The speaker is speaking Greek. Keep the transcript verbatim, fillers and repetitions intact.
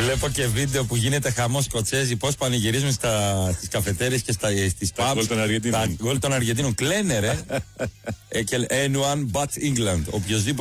Βλέπω και βίντεο που γίνεται χαμός Σκοτσέζοι, πώς πανηγυρίζουν στα, στις καφετέρειες και στα, στις pubs. Τα γκολ των Αργεντίνων. Τα γκολ των Αργεντίνων. Κλαίνε ρε. ε, και anyone but England. Οποιοςδήποτε.